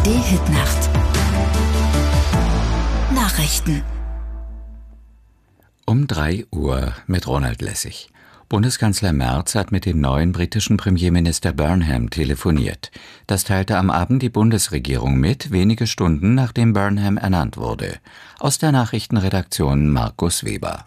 ARD-Hitnacht. Nachrichten. Um 3 Uhr mit Ronald Lessig. Bundeskanzler Merz hat mit dem neuen britischen Premierminister Burnham telefoniert. Das teilte am Abend die Bundesregierung mit, wenige Stunden nachdem Burnham ernannt wurde. Aus der Nachrichtenredaktion Markus Weber.